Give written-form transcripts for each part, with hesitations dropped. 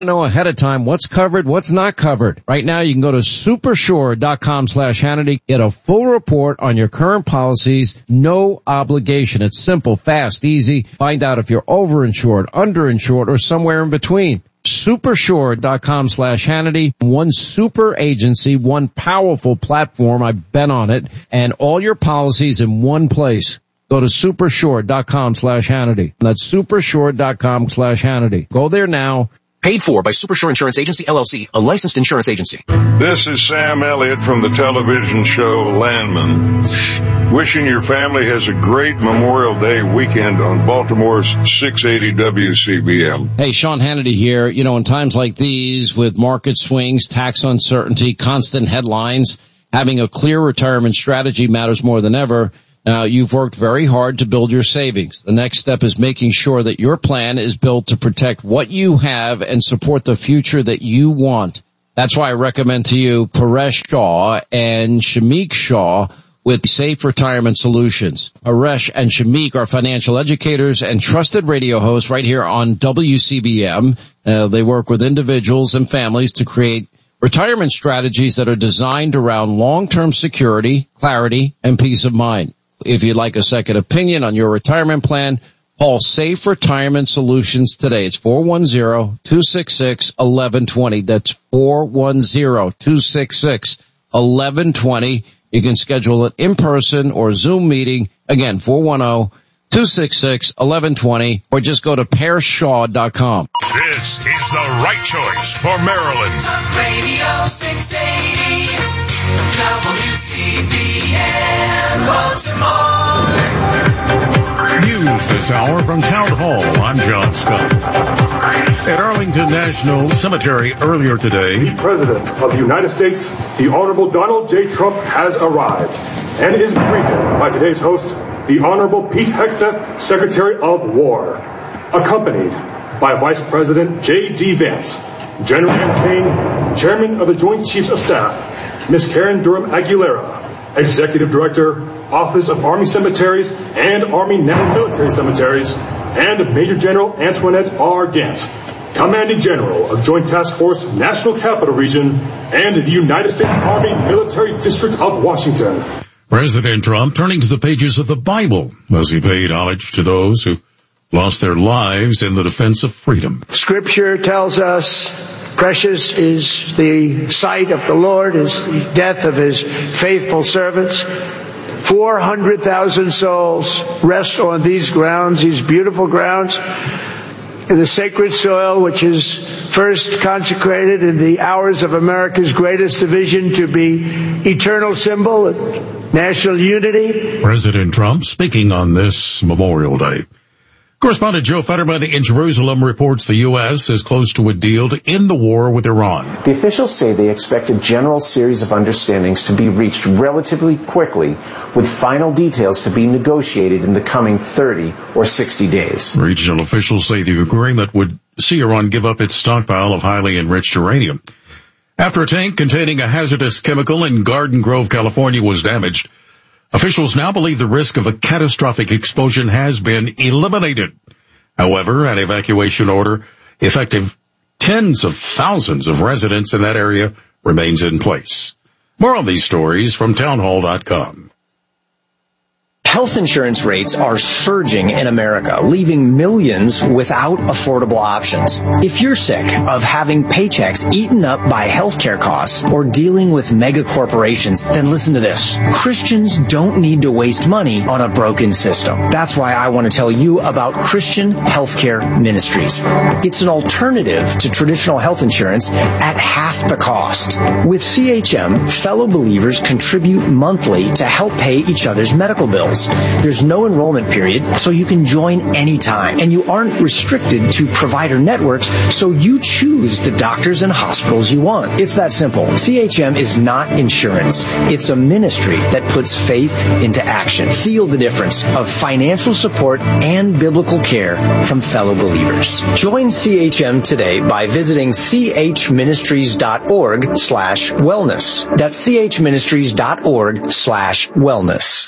Know ahead of time what's covered, what's not covered. Right now you can go to supersure.com/Hannity, get a full report on your current policies, no obligation. It's simple, fast, easy. Find out if you're overinsured, underinsured, or somewhere in between. Supersure.com/Hannity. One super agency, one powerful platform. I've been on it, and all your policies in one place. Go to supersure.com/Hannity. That's supersure.com/Hannity. Go there now. Paid for by Supersure Insurance Agency, LLC, a licensed insurance agency. This is Sam Elliott from the television show Landman. Wishing your family has a great Memorial Day weekend on Baltimore's 680 WCBM. Hey, Sean Hannity here. You know, in times like these, with market swings, tax uncertainty, constant headlines, having a clear retirement strategy matters more than ever. Now, you've worked very hard to build your savings. The next step is making sure that your plan is built to protect what you have and support the future that you want. That's why I recommend to you Paresh Shah and Shamik Shah with Safe Retirement Solutions. Paresh and Shamik are financial educators and trusted radio hosts right here on WCBM. They work with individuals and families to create retirement strategies that are designed around long-term security, clarity, and peace of mind. If you'd like a second opinion on your retirement plan, call Safe Retirement Solutions today. It's 410-266-1120. That's 410-266-1120. You can schedule an in-person or Zoom meeting. Again, 410-266-1120, or just go to PairShaw.com. This is the right choice for Maryland. Talk Radio 680. WCBM Baltimore. News this hour from Town Hall. I'm John Scott. At Arlington National Cemetery earlier today, the President of the United States, the Honorable Donald J. Trump, has arrived and is greeted by today's host, the Honorable Pete Hegseth, Secretary of War, accompanied by Vice President J.D. Vance, General M. Kane, Chairman of the Joint Chiefs of Staff, Ms. Karen Durham Aguilera, Executive Director, Office of Army Cemeteries and Army National Military Cemeteries, and Major General Antoinette R. Gant, Commanding General of Joint Task Force National Capital Region and the United States Army Military District of Washington. President Trump turning to the pages of the Bible as he paid homage to those who lost their lives in the defense of freedom. Scripture tells us precious is the sight of the Lord, is the death of his faithful servants. 400,000 souls rest on these grounds, these beautiful grounds, in the sacred soil which is first consecrated in the hours of America's greatest division to be eternal symbol of national unity. President Trump speaking on this Memorial Day. Correspondent Joe Fetterman in Jerusalem reports the U.S. is close to a deal to end the war with Iran. The officials say they expect a general series of understandings to be reached relatively quickly, with final details to be negotiated in the coming 30 or 60 days. Regional officials say the agreement would see Iran give up its stockpile of highly enriched uranium. After a tank containing a hazardous chemical in Garden Grove, California was damaged, officials now believe the risk of a catastrophic explosion has been eliminated. However, an evacuation order affecting tens of thousands of residents in that area remains in place. More on these stories from townhall.com. Health insurance rates are surging in America, leaving millions without affordable options. If you're sick of having paychecks eaten up by healthcare costs or dealing with mega corporations, then listen to this. Christians don't need to waste money on a broken system. That's why I want to tell you about Christian Healthcare Ministries. It's an alternative to traditional health insurance at half the cost. With CHM, fellow believers contribute monthly to help pay each other's medical bills. There's no enrollment period, so you can join anytime. And you aren't restricted to provider networks, so you choose the doctors and hospitals you want. It's that simple. CHM is not insurance. It's a ministry that puts faith into action. Feel the difference of financial support and biblical care from fellow believers. Join CHM today by visiting chministries.org/wellness. That's chministries.org/wellness.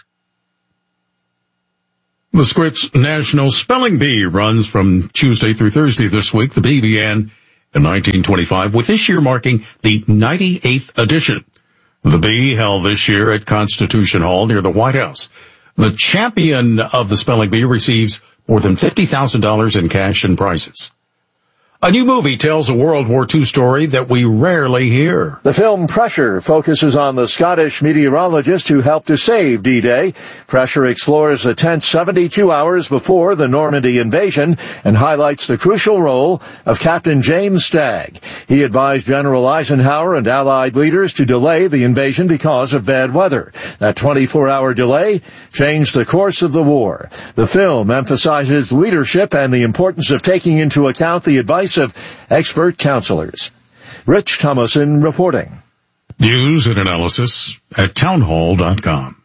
The Scripps National Spelling Bee runs from Tuesday through Thursday this week. The bee began in 1925, with this year marking the 98th edition. The Bee held this year at Constitution Hall near the White House. The champion of the Spelling Bee receives more than $50,000 in cash and prizes. A new movie tells a World War II story that we rarely hear. The film Pressure focuses on the Scottish meteorologist who helped to save D-Day. Pressure explores the tense 72 hours before the Normandy invasion and highlights the crucial role of Captain James Stagg. He advised General Eisenhower and Allied leaders to delay the invasion because of bad weather. That 24-hour delay changed the course of the war. The film emphasizes leadership and the importance of taking into account the advice of expert counselors. Rich Thomason reporting. News and analysis at townhall.com.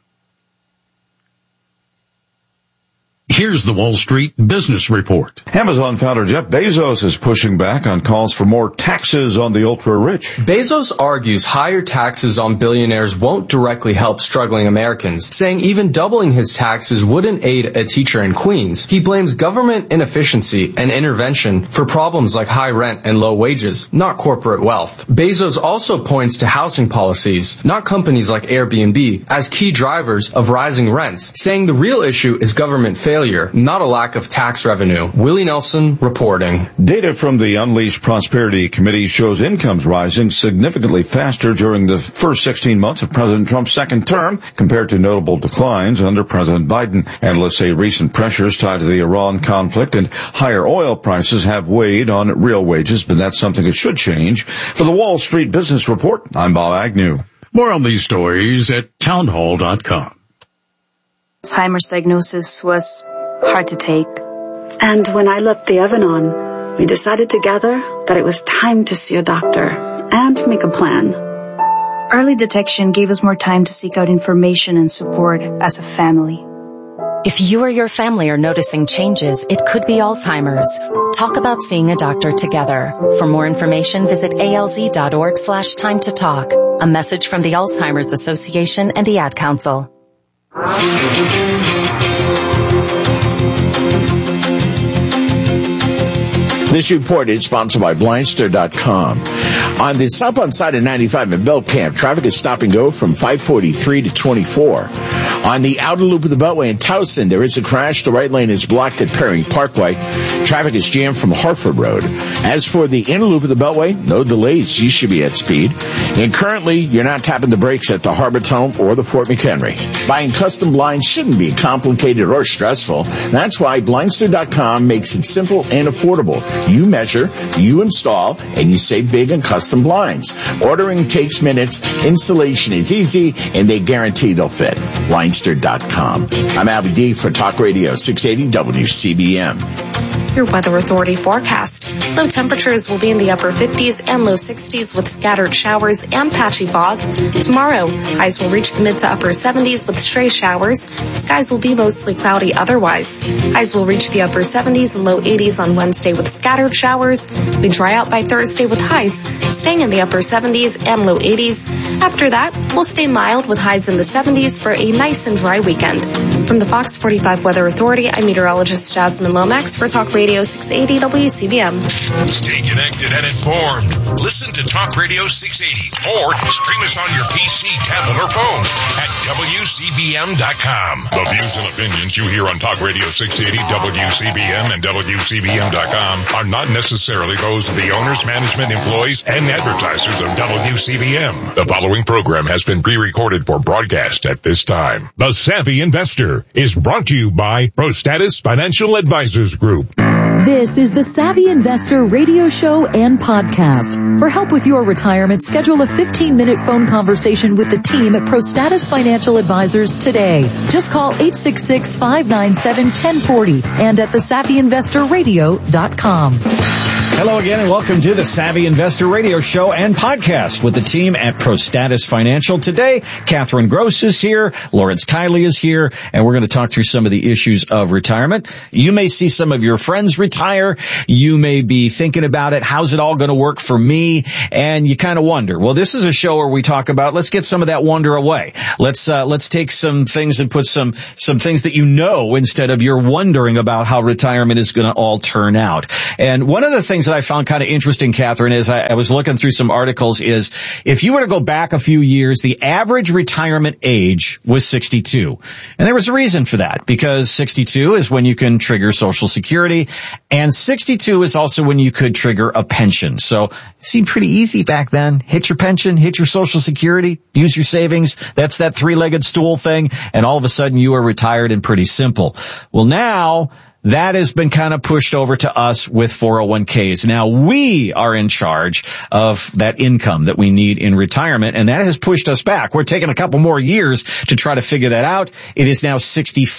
Here's the Wall Street Business Report. Amazon founder Jeff Bezos is pushing back on calls for more taxes on the ultra-rich. Bezos argues higher taxes on billionaires won't directly help struggling Americans, saying even doubling his taxes wouldn't aid a teacher in Queens. He blames government inefficiency and intervention for problems like high rent and low wages, not corporate wealth. Bezos also points to housing policies, not companies like Airbnb, as key drivers of rising rents, saying the real issue is government failure, not a lack of tax revenue. Willie Nelson reporting. Data from the Unleashed Prosperity Committee shows incomes rising significantly faster during the first 16 months of President Trump's second term compared to notable declines under President Biden. Analysts say recent pressures tied to the Iran conflict and higher oil prices have weighed on real wages, but that's something that should change. For the Wall Street Business Report, I'm Bob Agnew. More on these stories at townhall.com. Alzheimer's diagnosis was hard to take. And when I left the oven on, we decided together that it was time to see a doctor and make a plan. Early detection gave us more time to seek out information and support as a family. If you or your family are noticing changes, it could be Alzheimer's. Talk about seeing a doctor together. For more information, visit alz.org/time to talk. A message from the Alzheimer's Association and the Ad Council. This report is sponsored by Blindster.com. On the southbound side of 95 in Bell Camp, traffic is stop and go from 543 to 24. On the outer loop of the Beltway in Towson, there is a crash. The right lane is blocked at Perry Parkway. Traffic is jammed from Hartford Road. As for the inner loop of the Beltway, no delays. You should be at speed. And currently, you're not tapping the brakes at the Harbor Tome or the Fort McHenry. Buying custom blinds shouldn't be complicated or stressful. That's why Blindster.com makes it simple and affordable. You measure, you install, and you save big on custom blinds. Ordering takes minutes, installation is easy, and they guarantee they'll fit. Blindster.com. I'm Albie D for Talk Radio 680 WCBM. Your Weather Authority forecast. Low temperatures will be in the upper 50s and low 60s with scattered showers and patchy fog. Tomorrow, highs will reach the mid to upper 70s with stray showers. Skies will be mostly cloudy otherwise. Highs will reach the upper 70s and low 80s on Wednesday with scattered showers. We dry out by Thursday with highs staying in the upper 70s and low 80s. After that, we'll stay mild with highs in the 70s for a nice and dry weekend. From the Fox 45 Weather Authority, I'm meteorologist Jasmine Lomax for Talk Radio 680 WCBM. Stay connected and informed. Listen to Talk Radio 680 or stream us on your PC, tablet, or phone at WCBM.com. The views and opinions you hear on Talk Radio 680, WCBM, and WCBM.com are not necessarily those of the owners, management, employees, and advertisers of WCBM. The following program has been pre-recorded for broadcast at this time. The Savvy Investor is brought to you by ProStatus Financial Advisors Group. This is the Savvy Investor radio show and podcast. For help with your retirement, schedule a 15-minute phone conversation with the team at ProStatus Financial Advisors today. Just call 866-597-1040 and at thesavvyinvestorradio.com. Hello again and welcome to the Savvy Investor Radio Show and Podcast with the team at ProStatus Financial. Today, Catherine Gross is here, Lawrence Kiley is here, and we're going to talk through some of the issues of retirement. You may see some of your friends retire. You may be thinking about it. How's it all going to work for me? And you kind of wonder. Well, this is a show where we talk about, let's get some of that wonder away. Let's take some things and put some things that you know instead of you're wondering about how retirement is going to all turn out. And one of the things that I found kind of interesting, Catherine, is I was looking through some articles, is if you were to go back a few years, the average retirement age was 62. And there was a reason for that, because 62 is when you can trigger Social Security, and 62 is also when you could trigger a pension. So it seemed pretty easy back then. Hit your pension, hit your Social Security, use your savings. That's that three-legged stool thing, and all of a sudden you are retired and pretty simple. Well, now that has been kind of pushed over to us with 401ks. Now we are in charge of that income that we need in retirement, and that has pushed us back. We're taking a couple more years to try to figure that out. It is now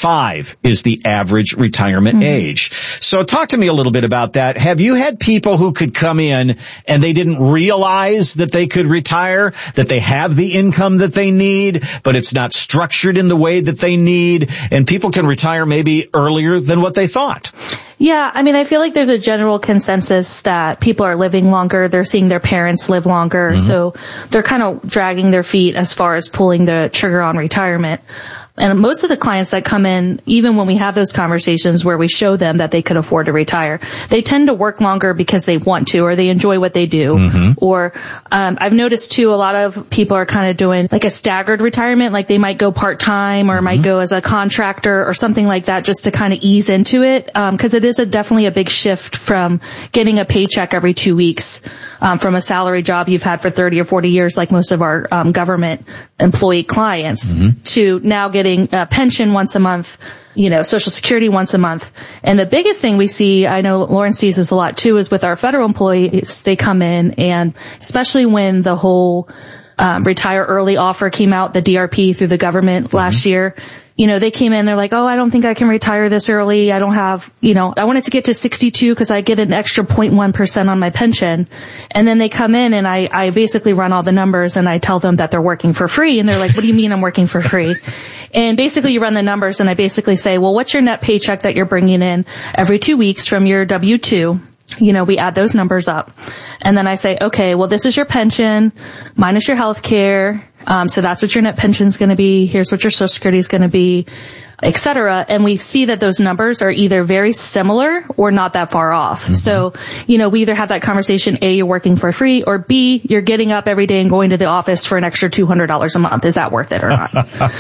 65 is the average retirement age. So talk to me a little bit about that. Have you had people who could come in and they didn't realize that they could retire, that they have the income that they need, but it's not structured in the way that they need, and people can retire maybe earlier than what they thought? Yeah, I mean, I feel like there's a general consensus that people are living longer. They're seeing their parents live longer. So they're kind of dragging their feet as far as pulling the trigger on retirement. And most of the clients that come in, even when we have those conversations where we show them that they could afford to retire, they tend to work longer because they want to, or they enjoy what they do. Or I've noticed too, a lot of people are kind of doing like a staggered retirement, like they might go part-time or might go as a contractor or something like that, just to kind of ease into it. Because it is definitely a big shift from getting a paycheck every 2 weeks from a salary job you've had for 30 or 40 years, like most of our government employee clients, to now getting a pension once a month, Social Security once a month. And the biggest thing we see, I know Lauren sees this a lot too, is with our federal employees. They come in, and especially when the whole retire early offer came out, the DRP through the government last year, they came in, they're like, oh, I don't think I can retire this early. I don't have, I wanted to get to 62 because I get an extra 0.1% on my pension. And then they come in and I basically run all the numbers and I tell them that they're working for free. And they're like, what do you mean I'm working for free? And basically you run the numbers and I basically say, well, what's your net paycheck that you're bringing in every 2 weeks from your W-2? We add those numbers up. And then I say, okay, well, this is your pension minus your health care. So that's what your net pension is going to be. Here's what your Social Security is going to be, et cetera. And we see that those numbers are either very similar or not that far off. So, we either have that conversation, A, you're working for free, or B, you're getting up every day and going to the office for an extra $200 a month. Is that worth it or not?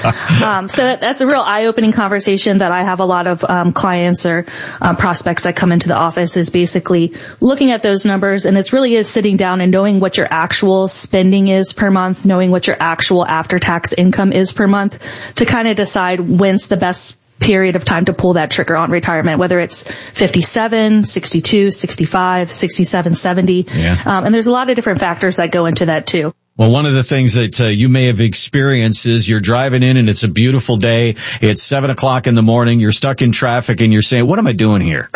So that's a real eye-opening conversation that I have a lot of clients or prospects that come into the office, is basically looking at those numbers. And it really is sitting down and knowing what your actual spending is per month, knowing what your actual after-tax income is per month, to kind of decide when's the best period of time to pull that trigger on retirement, whether it's 57, 62, 65, 67, 70. And there's a lot of different factors that go into that too. Well, one of the things that you may have experienced is you're driving in and it's a beautiful day. It's 7:00 in the morning. You're stuck in traffic and you're saying, what am I doing here?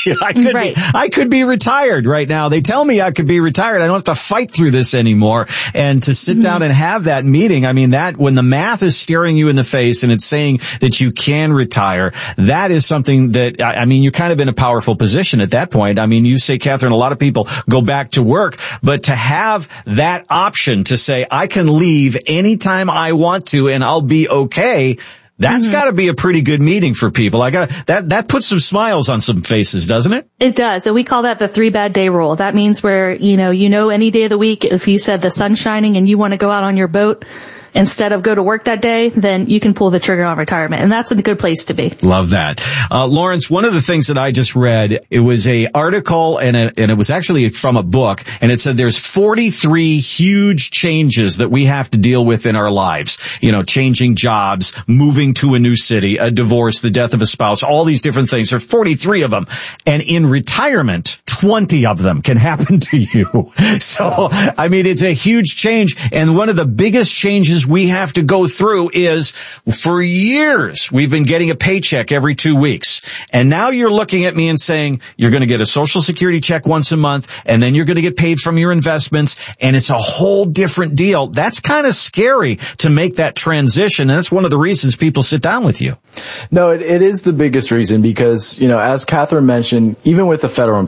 I could be retired right now. They tell me I could be retired. I don't have to fight through this anymore. And to sit down and have that meeting, I mean, that when the math is staring you in the face and it's saying that you can retire, that is something that, you're kind of in a powerful position at that point. I mean, you say, Catherine, a lot of people go back to work, but to have that option to say, I can leave anytime I want to and I'll be okay, that's got to be a pretty good meeting for people. That puts some smiles on some faces, doesn't it? It does. And we call that the 3 bad day rule. That means where, any day of the week, if you said the sun's shining and you want to go out on your boat instead of go to work that day, then you can pull the trigger on retirement. And that's a good place to be. Love that. Lawrence, one of the things that I just read, it was a article and it was actually from a book, and it said there's 43 huge changes that we have to deal with in our lives. Changing jobs, moving to a new city, a divorce, the death of a spouse, all these different things. There are 43 of them. And in retirement, 20 of them can happen to you. So, it's a huge change. And one of the biggest changes we have to go through is, for years, we've been getting a paycheck every 2 weeks. And now you're looking at me and saying, you're going to get a Social Security check once a month, and then you're going to get paid from your investments, and it's a whole different deal. That's kind of scary to make that transition, and that's one of the reasons people sit down with you. No, it is the biggest reason because, as Catherine mentioned, even with a federal employee,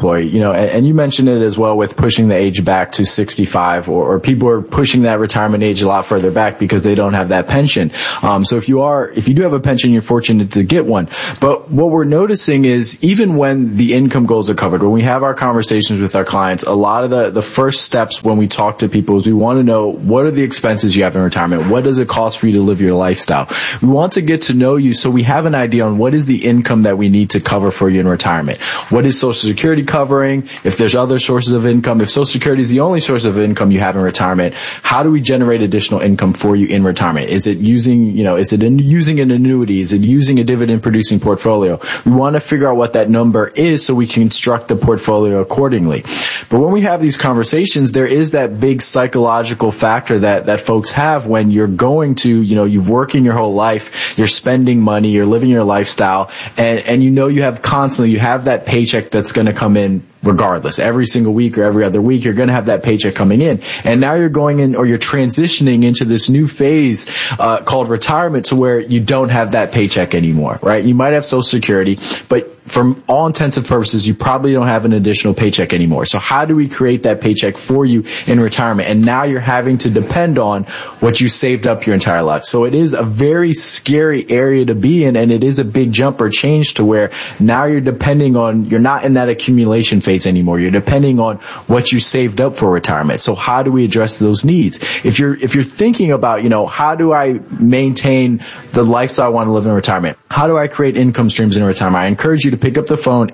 and you mentioned it as well with pushing the age back to 65, or people are pushing that retirement age a lot further back because they don't have that pension. So if you do have a pension, you're fortunate to get one. But what we're noticing is even when the income goals are covered, when we have our conversations with our clients, a lot of the first steps when we talk to people is we want to know, what are the expenses you have in retirement? What does it cost for you to live your lifestyle? We want to get to know you so we have an idea on what is the income that we need to cover for you in retirement. What is Social Security covering? If there's other sources of income, if Social Security is the only source of income you have in retirement, how do we generate additional income for you in retirement? Is it using an annuity? Is it using a dividend producing portfolio? We want to figure out what that number is so we can construct the portfolio accordingly. But when we have these conversations, there is that big psychological factor that folks have when you're going to, you've worked in your whole life, you're spending money, you're living your lifestyle, and you have that paycheck that's going to come in regardless. Every single week or every other week, you're going to have that paycheck coming in. And now you're going in, or you're transitioning into this new phase called retirement, to where you don't have that paycheck anymore, right? You might have Social Security, but from all intents and purposes, you probably don't have an additional paycheck anymore. So how do we create that paycheck for you in retirement? And now you're having to depend on what you saved up your entire life. So it is a very scary area to be in, and it is a big jump or change to where now you're not in that accumulation phase anymore. You're depending on what you saved up for retirement. So how do we address those needs? If you're thinking about, how do I maintain the lifestyle I want to live in retirement? How do I create income streams in retirement? I encourage you to pick up the phone,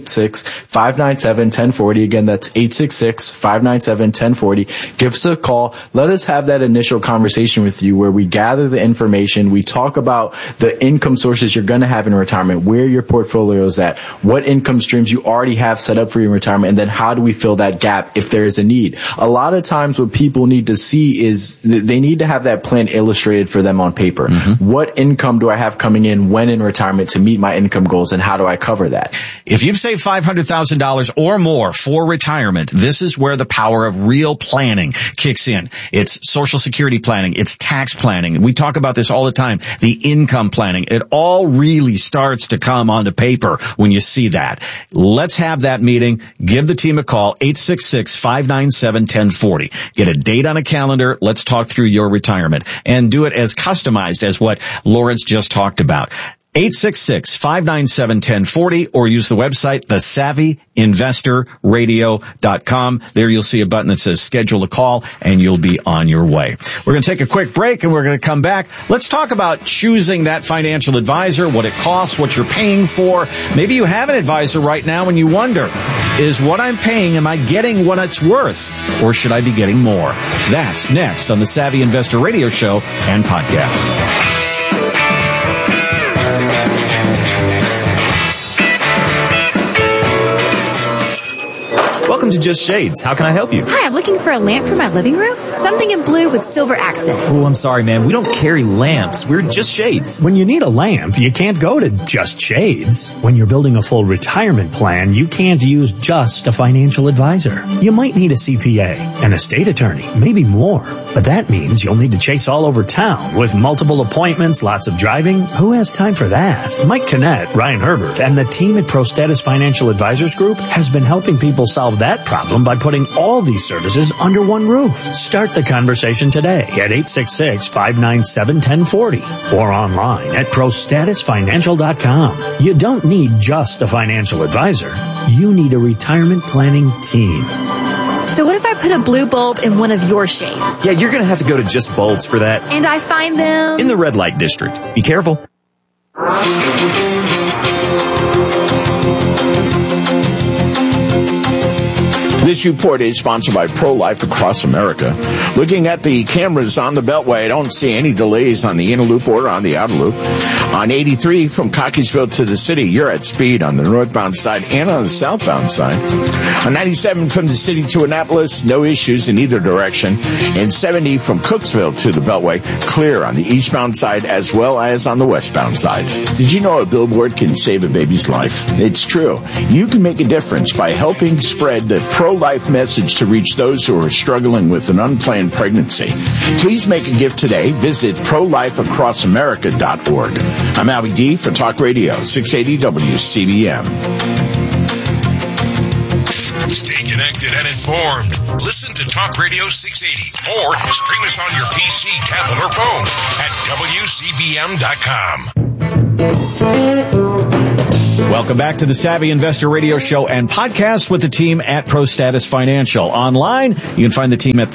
866-597-1040. Again, that's 866-597-1040. Give us a call. Let us have that initial conversation with you where we gather the information. We talk about the income sources you're going to have in retirement, where your portfolio is at, what income streams you already have set up for you in retirement, and then how do we fill that gap if there is a need. A lot of times what people need to see is they need to have that plan illustrated for them on paper. Mm-hmm. What income do I have coming in when in retirement to meet my income goals, and how do I cover that? If you've saved $500,000 or more for retirement, this is where the power of real planning kicks in. It's Social Security planning. It's tax planning. We talk about this all the time. The income planning. It all really starts to come onto paper when you see that. Let's have that meeting. Give the team a call, 866-597-1040. Get a date on a calendar. Let's talk through your retirement and do it as customized as what Lawrence just talked about. 866-597-1040, or use the website, thesavvyinvestorradio.com. There you'll see a button that says schedule a call, and you'll be on your way. We're going to take a quick break, and we're going to come back. Let's talk about choosing that financial advisor, what it costs, what you're paying for. Maybe you have an advisor right now and you wonder, is what I'm paying, am I getting what it's worth, or should I be getting more? That's next on the Savvy Investor Radio Show and Podcast. Welcome to Just Shades. How can I help you? Hi, I'm looking for a lamp for my living room. Something in blue with silver accent. Oh, I'm sorry, man. We don't carry lamps. We're Just Shades. When you need a lamp, you can't go to Just Shades. When you're building a full retirement plan, you can't use just a financial advisor. You might need a CPA, an estate attorney, maybe more. But that means you'll need to chase all over town with multiple appointments, lots of driving. Who has time for that? Mike Kinnett, Ryan Herbert, and the team at ProStatus Financial Advisors Group has been helping people solve that problem by putting all these services under one roof. Start the conversation today at 866-597-1040 or online at ProStatusFinancial.com. You don't need just a financial advisor. You need a retirement planning team. So what if I put a blue bulb in one of your shades? Yeah, you're going to have to go to Just Bulbs for that. And I find them in the red light district. Be careful. This report is sponsored by Pro-Life Across America. Looking at the cameras on the Beltway, I don't see any delays on the inner loop or on the outer loop. On 83 from Cockeysville to the city, you're at speed on the northbound side and on the southbound side. On 97 from the city to Annapolis, no issues in either direction. And 70 from Cooksville to the Beltway, clear on the eastbound side as well as on the westbound side. Did you know a billboard can save a baby's life? It's true. You can make a difference by helping spread the pro-life message to reach those who are struggling with an unplanned pregnancy. Please make a gift today. Visit ProLifeAcrossAmerica.org. I'm Albie D for Talk Radio 680 WCBM. informed. Listen to Talk Radio 680 or stream us on your PC, tablet, or phone at WCBM.com. Welcome back to the Savvy Investor Radio Show and podcast with the team at ProStatus Financial. Online, you can find the team at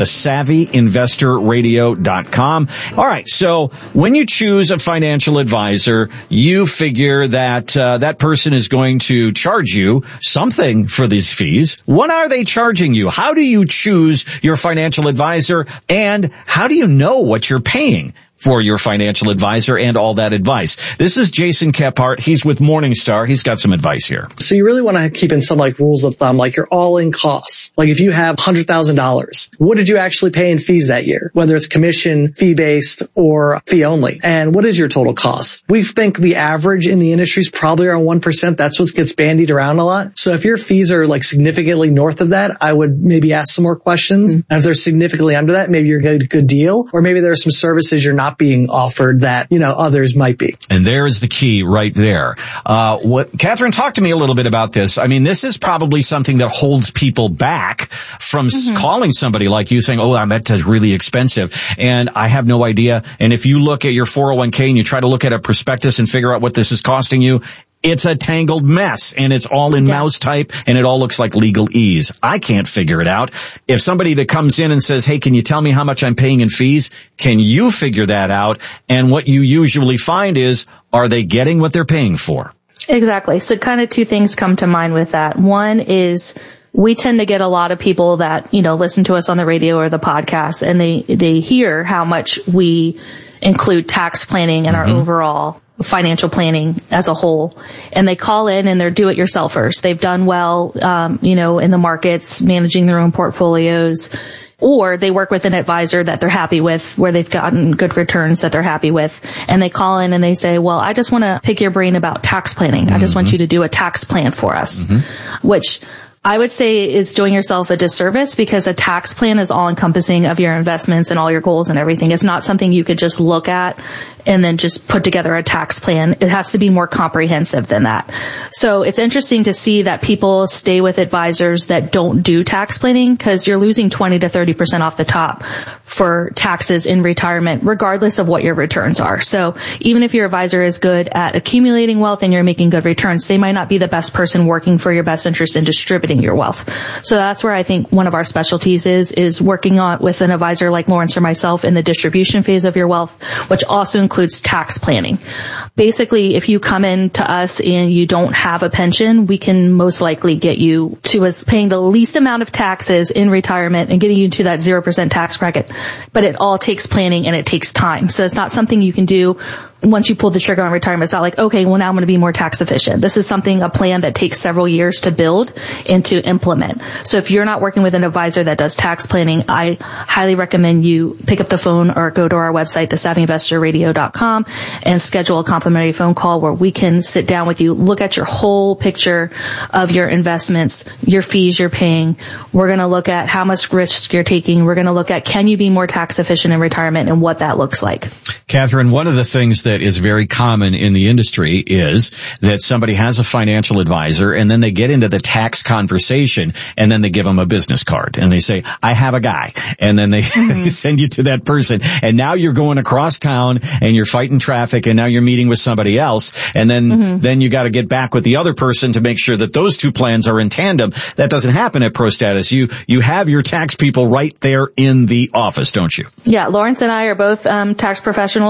thesavvyinvestorradio.com. All right, so when you choose a financial advisor, you figure that that person is going to charge you something for these fees. What are they charging you? How do you choose your financial advisor? And how do you know what you're paying for your financial advisor and all that advice? This is Jason Kephart. He's with Morningstar. He's got some advice here. So you really want to keep in some like rules of thumb, like your all-in costs. Like if you have $100,000, what did you actually pay in fees that year? Whether it's commission, fee-based, or fee only. And what is your total cost? We think the average in the industry is probably around 1%. That's what gets bandied around a lot. So if your fees are like significantly north of that, I would maybe ask some more questions. And if they're significantly under that, maybe you're getting a good deal, or maybe there are some services you're not being offered that, others might be. And there is the key right there. Catherine, talk to me a little bit about this. I mean, this is probably something that holds people back from calling somebody like you saying, that's really expensive and I have no idea. And if you look at your 401k and you try to look at a prospectus and figure out what this is costing you, it's a tangled mess and it's all in mouse type and it all looks like legalese. I can't figure it out. If somebody that comes in and says, hey, can you tell me how much I'm paying in fees? Can you figure that out? And what you usually find is, are they getting what they're paying for? Exactly. So kind of two things come to mind with that. One is we tend to get a lot of people that, listen to us on the radio or the podcast and they hear how much we include tax planning in our overall financial planning as a whole. And they call in and they're do-it-yourselfers. They've done well, in the markets, managing their own portfolios, or they work with an advisor that they're happy with, where they've gotten good returns that they're happy with. And they call in and they say, well, I just want to pick your brain about tax planning. I just want you to do a tax plan for us, which I would say is doing yourself a disservice because a tax plan is all encompassing of your investments and all your goals and everything. It's not something you could just look at and then just put together a tax plan. It has to be more comprehensive than that. So it's interesting to see that people stay with advisors that don't do tax planning because you're losing 20 to 30% off the top for taxes in retirement, regardless of what your returns are. So even if your advisor is good at accumulating wealth and you're making good returns, they might not be the best person working for your best interest in distributing your wealth. So that's where I think one of our specialties is working on with an advisor like Lawrence or myself in the distribution phase of your wealth, which also includes tax planning. Basically, if you come in to us and you don't have a pension, we can most likely get you to us paying the least amount of taxes in retirement and getting you to that 0% tax bracket. But it all takes planning and it takes time. So it's not something you can do once you pull the trigger on retirement. It's not like, okay, well now I'm going to be more tax efficient. This is a plan that takes several years to build and to implement. So if you're not working with an advisor that does tax planning, I highly recommend you pick up the phone or go to our website, thesavvyinvestorradio.com, and schedule a complimentary phone call where we can sit down with you, look at your whole picture of your investments, your fees you're paying. We're going to look at how much risk you're taking. We're going to look at, can you be more tax efficient in retirement and what that looks like. Catherine, one of the things that is very common in the industry is that somebody has a financial advisor and then they get into the tax conversation and then they give them a business card and they say, I have a guy. And then they send you to that person. And now you're going across town and you're fighting traffic and now you're meeting with somebody else. And then you got to get back with the other person to make sure that those two plans are in tandem. That doesn't happen at ProStatus. You have your tax people right there in the office, don't you? Yeah. Lawrence and I are both tax professionals.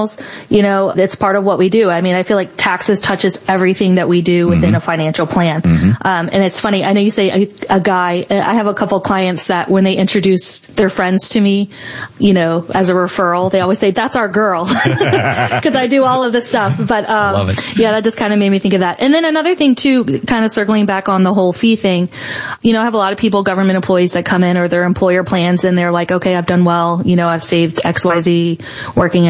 It's part of what we do. I mean, I feel like taxes touches everything that we do within a financial plan. And it's funny. I know you say a guy. I have a couple clients that when they introduce their friends to me, as a referral, they always say, that's our girl. Because I do all of this stuff. But, love it. Yeah, that just kind of made me think of that. And then another thing too, kind of circling back on the whole fee thing, I have a lot of people, government employees that come in or their employer plans and they're like, okay, I've done well. I've saved XYZ working in a retirement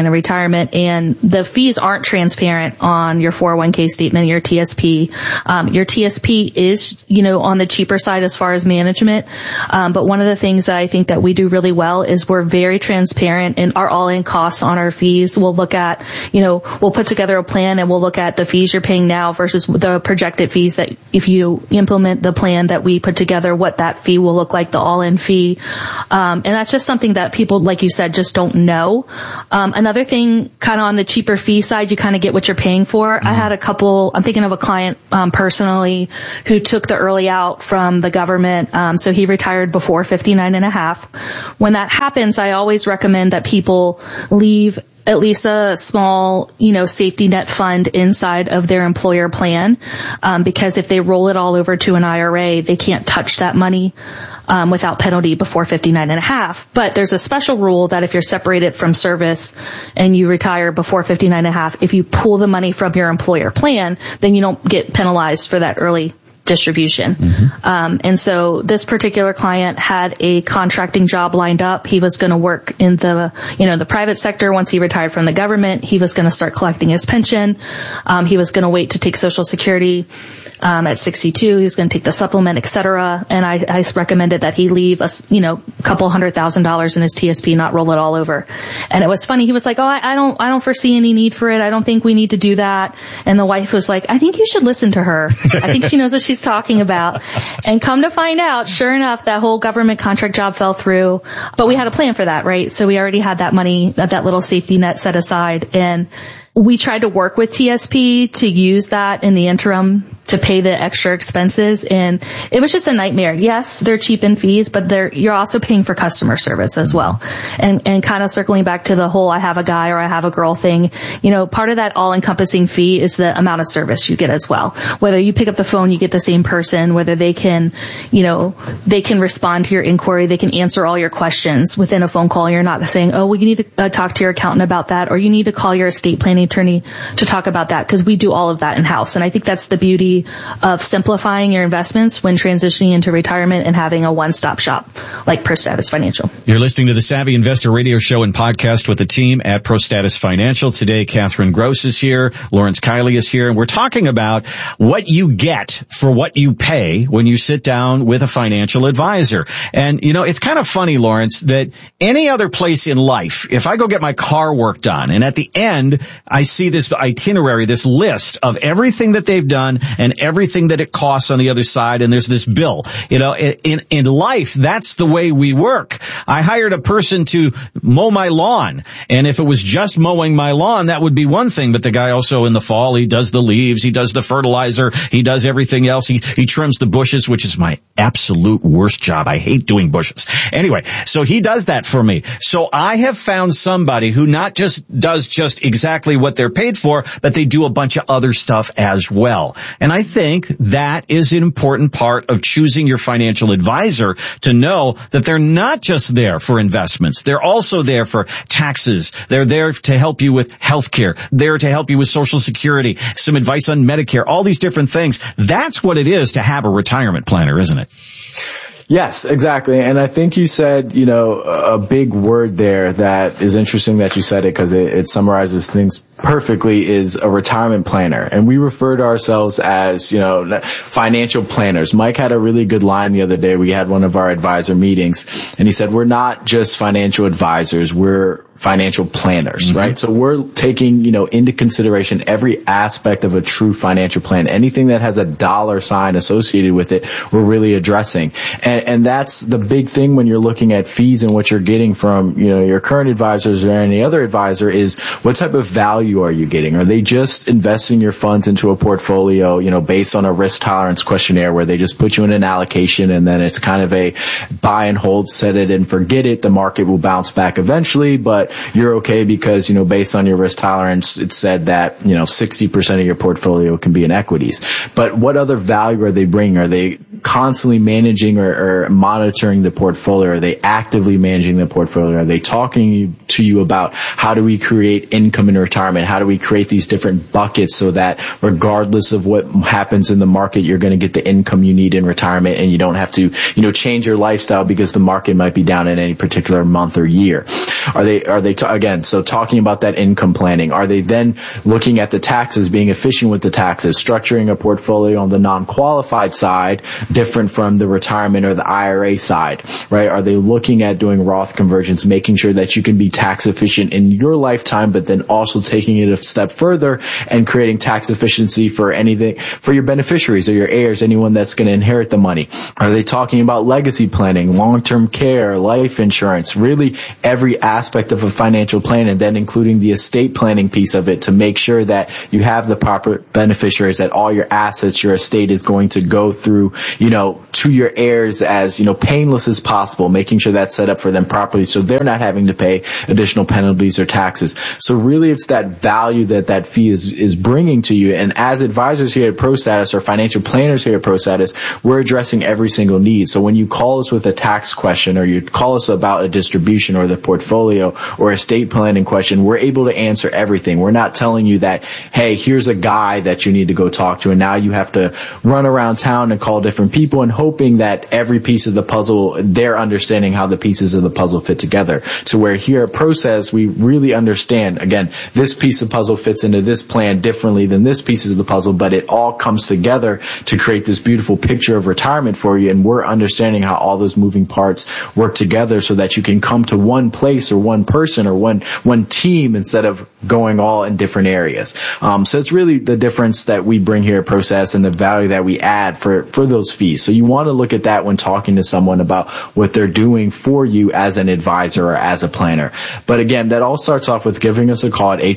retirement, and the fees aren't transparent on your 401k statement, your TSP. Your TSP is, on the cheaper side as far as management. But one of the things that I think that we do really well is we're very transparent in our all-in costs on our fees. We'll look at, we'll put together a plan and we'll look at the fees you're paying now versus the projected fees that if you implement the plan that we put together, what that fee will look like, the all-in fee. And that's just something that people, like you said, just don't know. Another thing, kind of on the cheaper fee side, you kind of get what you're paying for. Mm-hmm. I had I'm thinking of a client, personally, who took the early out from the government. So he retired before 59 and a half. When that happens, I always recommend that people leave at least a small, safety net fund inside of their employer plan, because if they roll it all over to an IRA, they can't touch that money without penalty before 59 and a half. But there's a special rule that if you're separated from service and you retire before 59 and a half, if you pull the money from your employer plan, then you don't get penalized for that early distribution. Mm-hmm. And so this particular client had a contracting job lined up. He was going to work in the private sector. Once he retired from the government, he was going to start collecting his pension. He was going to wait to take Social Security. At 62, he was going to take the supplement, et cetera. And I recommended that he leave a couple $100,000 in his TSP, not roll it all over. And it was funny. He was like, I don't foresee any need for it. I don't think we need to do that. And the wife was like, I think you should listen to her. I think she knows what she's talking about. And come to find out, sure enough, that whole government contract job fell through. But we had a plan for that, right? So we already had that money, that little safety net set aside. And we tried to work with TSP to use that in the interim to pay the extra expenses, and it was just a nightmare. Yes, they're cheap in fees, but you're also paying for customer service as well. And kind of circling back to the whole I have a guy or I have a girl thing, part of that all-encompassing fee is the amount of service you get as well. Whether you pick up the phone, you get the same person, whether they can, they can respond to your inquiry, they can answer all your questions within a phone call. You're not saying, you need to talk to your accountant about that, or you need to call your estate planning attorney to talk about that, because we do all of that in-house. And I think that's the beauty of simplifying your investments when transitioning into retirement and having a one-stop shop like ProStatus Financial. You're listening to the Savvy Investor Radio Show and podcast with the team at ProStatus Financial. Today, Catherine Gross is here. Lawrence Kiley is here. And we're talking about what you get for what you pay when you sit down with a financial advisor. And, it's kind of funny, Lawrence, that any other place in life, if I go get my car work done and at the end I see this itinerary, this list of everything that they've done and everything that it costs on the other side, and there's this bill. In life, that's the way we work. I hired a person to mow my lawn, and if it was just mowing my lawn, that would be one thing, but the guy also in the fall, he does the leaves, he does the fertilizer, he does everything else. He trims the bushes, which is my absolute worst job. I hate doing bushes. Anyway, so he does that for me. So I have found somebody who not just does just exactly what they're paid for, but they do a bunch of other stuff as well. And I think that is an important part of choosing your financial advisor, to know that they're not just there for investments. They're also there for taxes. They're there to help you with healthcare. They're to help you with Social Security, some advice on Medicare, all these different things. That's what it is to have a retirement planner, isn't it? Yes, exactly. And I think you said, a big word there that is interesting that you said it, because it summarizes things perfectly, is a retirement planner. And we refer to ourselves as, financial planners. Mike had a really good line the other day. We had one of our advisor meetings, and he said, we're not just financial advisors, we're financial planners, mm-hmm. right? So we're taking, into consideration every aspect of a true financial plan. Anything that has a dollar sign associated with it, we're really addressing. And that's the big thing when you're looking at fees and what you're getting from, your current advisors or any other advisor, is what type of value are you getting? Are they just investing your funds into a portfolio, based on a risk tolerance questionnaire where they just put you in an allocation and then it's kind of a buy and hold, set it and forget it. The market will bounce back eventually, but you're okay because, based on your risk tolerance, it said that, 60% of your portfolio can be in equities. But what other value are they bringing? Are they constantly managing or monitoring the portfolio? Are they actively managing the portfolio? Are they talking to you about how do we create income in retirement? How do we create these different buckets so that regardless of what happens in the market, you're going to get the income you need in retirement, and you don't have to, change your lifestyle because the market might be down in any particular month or year. Are they again, so talking about that income planning, are they then looking at the taxes, being efficient with the taxes, structuring a portfolio on the non-qualified side different from the retirement or the IRA side, right? Are they looking at doing Roth conversions, making sure that you can be tax efficient in your lifetime, but then also taking it a step further and creating tax efficiency for anything, for your beneficiaries or your heirs, anyone that's going to inherit the money? Are they talking about legacy planning, long-term care, life insurance, really every aspect of a financial plan, and then including the estate planning piece of it to make sure that you have the proper beneficiaries, that all your assets, your estate is going to go through, to your heirs as, painless as possible, making sure that's set up for them properly so they're not having to pay additional penalties or taxes. So really it's that value that fee is bringing to you. And as advisors here at ProStatus or financial planners here at ProStatus, we're addressing every single need. So when you call us with a tax question or you call us about a distribution or the portfolio or estate planning question, we're able to answer everything. We're not telling you that, hey, here's a guy that you need to go talk to and now you have to run around town and call different people and hoping that every piece of the puzzle, they're understanding how the pieces of the puzzle fit together. To where here at ProStatus, we really understand, again, this piece of puzzle fits into this plan differently than this piece of the puzzle, but it all comes together to create this beautiful picture of retirement for you. And we're understanding how all those moving parts work together so that you can come to one place or one person or one team instead of going all in different areas. So it's really the difference that we bring here at ProStatus and the value that we add for those fees. So you want to look at that when talking to someone about what they're doing for you as an advisor or as a planner. But again, that all starts off with giving us a call at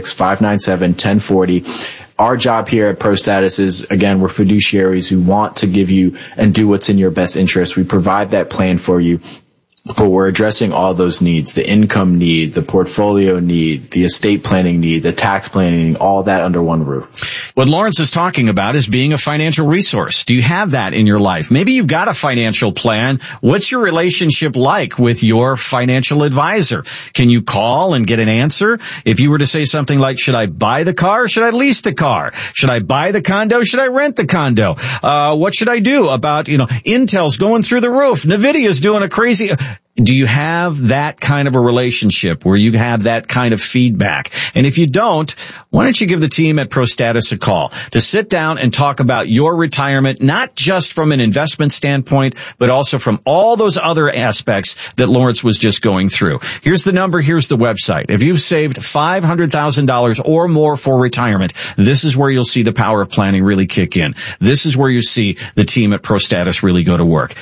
866-597-1040. Our job here at ProStatus is, again, we're fiduciaries who want to give you and do what's in your best interest. We provide that plan for you. But we're addressing all those needs, the income need, the portfolio need, the estate planning need, the tax planning, all that under one roof. What Lawrence is talking about is being a financial resource. Do you have that in your life? Maybe you've got a financial plan. What's your relationship like with your financial advisor? Can you call and get an answer? If you were to say something like, should I buy the car? Should I lease the car? Should I buy the condo? Should I rent the condo? What should I do about, Intel's going through the roof? NVIDIA's doing a crazy... Do you have that kind of a relationship where you have that kind of feedback? And if you don't, why don't you give the team at ProStatus a call to sit down and talk about your retirement, not just from an investment standpoint, but also from all those other aspects that Lawrence was just going through. Here's the number. Here's the website. If you've saved $500,000 or more for retirement, this is where you'll see the power of planning really kick in. This is where you see the team at ProStatus really go to work.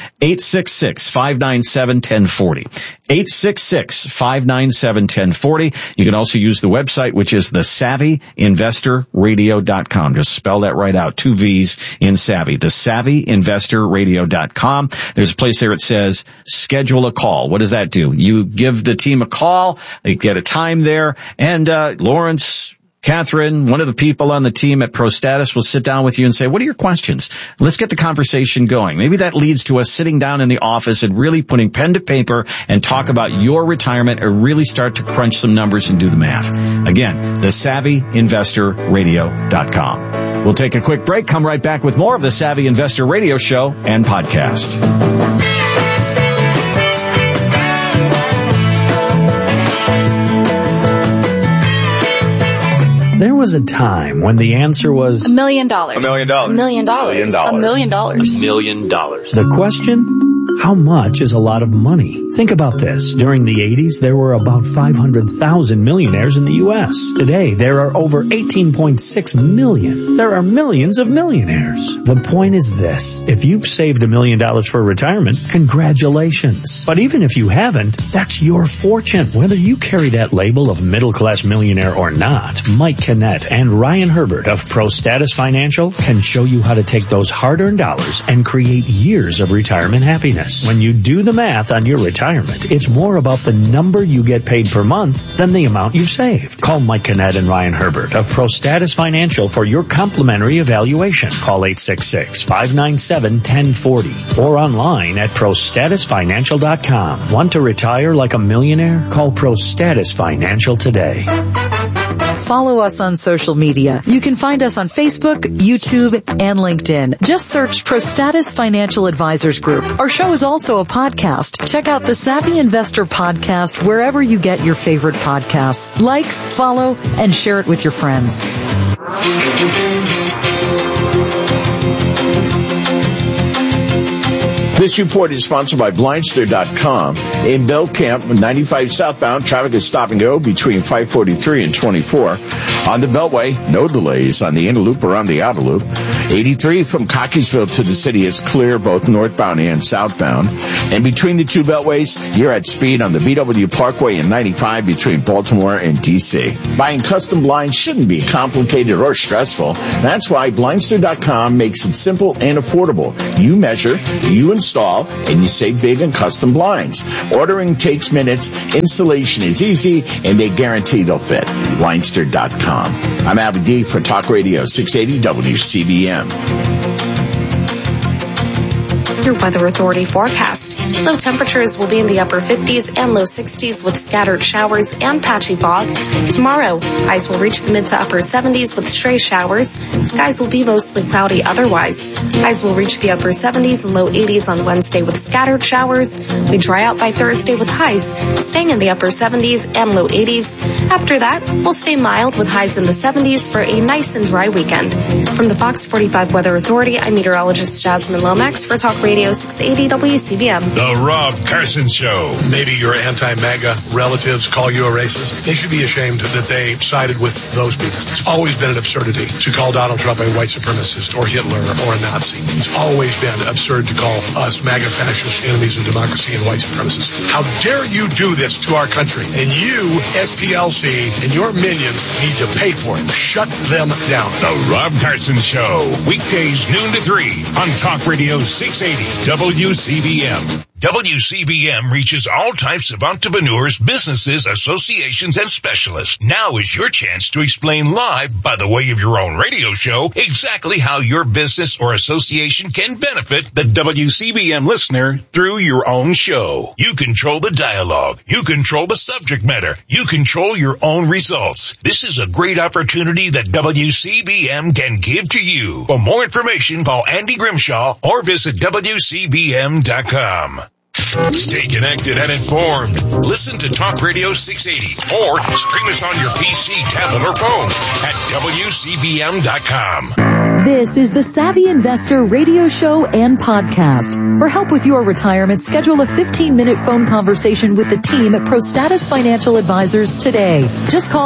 866-597-1040. 866-597-1040. You can also use the website, which is thesavvyinvestorradio.com. Just spell that right out. 2 V's in Savvy. Thesavvyinvestorradio.com. There's a place there that says schedule a call. What does that do? You give the team a call. They get a time there. And Lawrence, Catherine, one of the people on the team at ProStatus will sit down with you and say, what are your questions? Let's get the conversation going. Maybe that leads to us sitting down in the office and really putting pen to paper and talk about your retirement or really start to crunch some numbers and do the math. Again, thesavvyinvestorradio.com. We'll take a quick break, come right back with more of the Savvy Investor Radio Show and podcast. There was a time when the answer was $1 million. $1 million. $1 million. $1 million. $1 million. The question? How much is a lot of money? Think about this. During the 80s, there were about 500,000 millionaires in the U.S. Today, there are over 18.6 million. There are millions of millionaires. The point is this. If you've saved $1 million for retirement, congratulations. But even if you haven't, that's your fortune. Whether you carry that label of middle-class millionaire or not, Mike Kinnett and Ryan Herbert of ProStatus Financial can show you how to take those hard-earned dollars and create years of retirement happiness. When you do the math on your retirement, it's more about the number you get paid per month than the amount you've saved. Call Mike Kinnett and Ryan Herbert of ProStatus Financial for your complimentary evaluation. Call 866-597-1040 or online at ProStatusFinancial.com. Want to retire like a millionaire? Call ProStatus Financial today. follow us on social media. You can find us on Facebook, YouTube, and LinkedIn. Just search ProStatus Financial Advisors Group. Our show is also a podcast. Check out the Savvy Investor Podcast wherever you get your favorite podcasts. Like, follow, and share it with your friends. This report is sponsored by Blindster.com. In Bell Camp, 95 southbound, traffic is stop and go between 543 and 24. On the Beltway, no delays on the inner loop or on the outer loop. 83 from Cockeysville to the city is clear both northbound and southbound. And between the two beltways, you're at speed on the BW Parkway and 95 between Baltimore and D.C. Buying custom blinds shouldn't be complicated or stressful. That's why Blindster.com makes it simple and affordable. You measure, you install, and you save big on custom blinds. Ordering takes minutes, installation is easy, and they guarantee they'll fit. Blindster.com. I'm Abby D for Talk Radio 680 WCBM. Your Weather Authority forecast. Low temperatures will be in the upper 50s and low 60s with scattered showers and patchy fog. Tomorrow, highs will reach the mid to upper 70s with stray showers. Skies will be mostly cloudy otherwise. Highs will reach the upper 70s and low 80s on Wednesday with scattered showers. We dry out by Thursday with highs staying in the upper 70s and low 80s. After that, we'll stay mild with highs in the 70s for a nice and dry weekend. From the Fox 45 Weather Authority, I'm meteorologist Jasmine Lomax for Talk Radio 680 WCBM. The Rob Carson Show. Maybe your anti-MAGA relatives call you a racist. They should be ashamed that they sided with those people. It's always been an absurdity to call Donald Trump a white supremacist or Hitler or a Nazi. It's always been absurd to call us MAGA fascist enemies of democracy and white supremacists. How dare you do this to our country? And you, SPLC, and your minions need to pay for it. Shut them down. The Rob Carson Show. Weekdays noon to 3 on Talk Radio 680 WCBM. WCBM reaches all types of entrepreneurs, businesses, associations, and specialists. Now is your chance to explain live, by the way of your own radio show, exactly how your business or association can benefit the WCBM listener through your own show. You control the dialogue. You control the subject matter. You control your own results. This is a great opportunity that WCBM can give to you. For more information, call Andy Grimshaw or visit WCBM.com. Stay connected and informed. Listen to Talk Radio 680 or stream us on your PC, tablet, or phone at WCBM.com. This is the Savvy Investor Radio Show and Podcast. For help with your retirement, schedule a 15-minute phone conversation with the team at ProStatus Financial Advisors today. Just call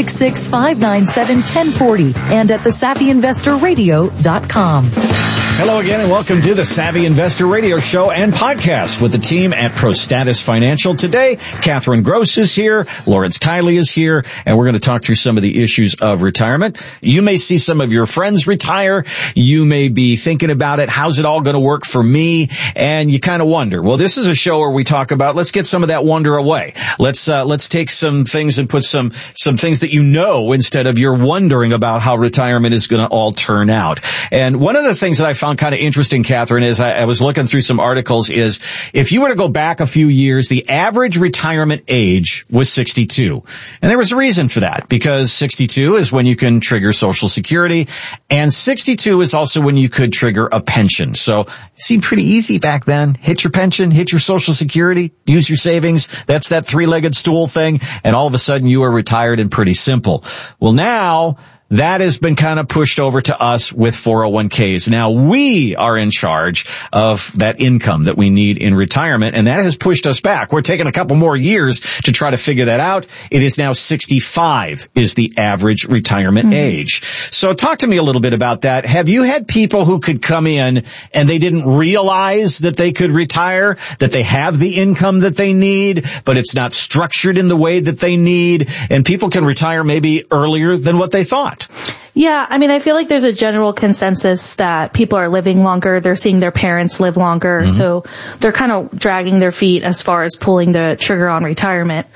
866-597-1040 and at thesavvyinvestorradio.com. Hello again and welcome to the Savvy Investor Radio Show and Podcast with the team at ProStatus Financial. Today, Catherine Gross is here, Lawrence Kiley is here, and we're going to talk through some of the issues of retirement. You may see some of your friends retire. You may be thinking about it. How's it all going to work for me? And you kind of wonder. Well, this is a show where we talk about, let's get some of that wonder away. Let's take some things and put some things that you know instead of you're wondering about how retirement is going to all turn out. And one of the things that I found kind of interesting, Catherine, is I was looking through some articles, is if you were to go back a few years, the average retirement age was 62. And there was a reason for that, because 62 is when you can trigger Social Security, and 62 is also when you could trigger a pension. So it seemed pretty easy back then. Hit your pension, hit your Social Security, use your savings. That's that three-legged stool thing. And all of a sudden you are retired and pretty simple. Well, now that has been kind of pushed over to us with 401ks. Now we are in charge of that income that we need in retirement, and that has pushed us back. We're taking a couple more years to try to figure that out. It is now 65 is the average retirement age. So talk to me a little bit about that. Have you had people who could come in and they didn't realize that they could retire, that they have the income that they need, but it's not structured in the way that they need, and people can retire maybe earlier than what they thought? Yeah, I mean, I feel like there's a general consensus that people are living longer. They're seeing their parents live longer. So they're kind of dragging their feet as far as pulling the trigger on retirement.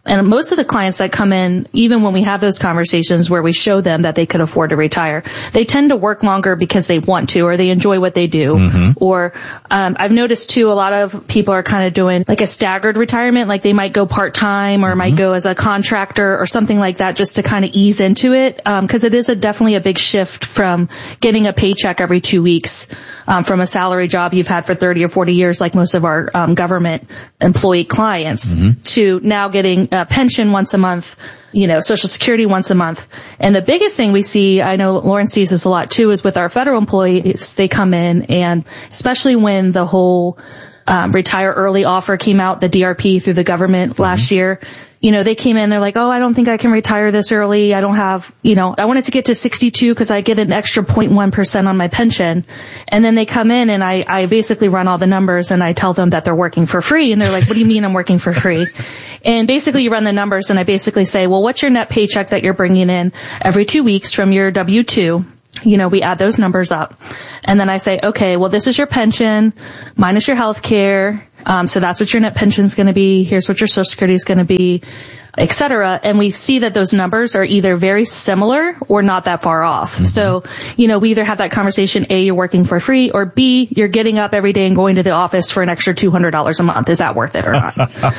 And most of the clients that come in, even when we have those conversations where we show them that they could afford to retire, they tend to work longer because they want to, or they enjoy what they do. Mm-hmm. Or, I've noticed too, a lot of people are kind of doing like a staggered retirement, like they might go part-time or might go as a contractor or something like that just to kind of ease into it. Cause it is definitely a big shift from getting a paycheck every 2 weeks, from a salary job you've had for 30 or 40 years, like most of our, government employee clients, to now getting a pension once a month, Social Security once a month. And the biggest thing we see, I know Lauren sees this a lot too, is with our federal employees, they come in, and especially when the whole retire early offer came out, the DRP through the government last year, they came in, they're like, oh, I don't think I can retire this early. I don't have, I wanted to get to 62 because I get an extra 0.1% on my pension. And then they come in and I basically run all the numbers and I tell them that they're working for free. And they're like, what do you mean I'm working for free? And basically you run the numbers and I basically say, well, what's your net paycheck that you're bringing in every 2 weeks from your W-2? We add those numbers up. And then I say, okay, well, this is your pension minus your health care. So that's what your net pension is going to be. Here's what your Social Security is going to be, et cetera. And we see that those numbers are either very similar or not that far off. Mm-hmm. So, we either have that conversation, A, you're working for free, or B, you're getting up every day and going to the office for an extra $200 a month. Is that worth it or not?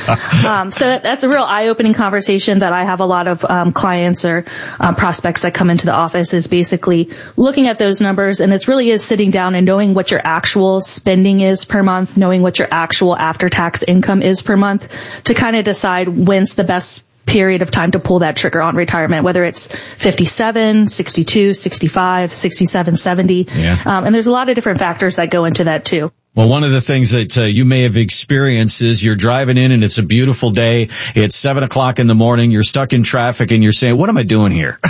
So that's a real eye-opening conversation that I have a lot of clients or prospects that come into the office, is basically looking at those numbers. And it really is sitting down and knowing what your actual spending is per month, knowing what your actual after-tax income is per month, to kind of decide when's the best period of time to pull that trigger on retirement, whether it's 57, 62, 65, 67, 70. Yeah. And there's a lot of different factors that go into that too. Well, one of the things that you may have experienced is you're driving in and it's a beautiful day. It's 7:00 in the morning. You're stuck in traffic and you're saying, what am I doing here?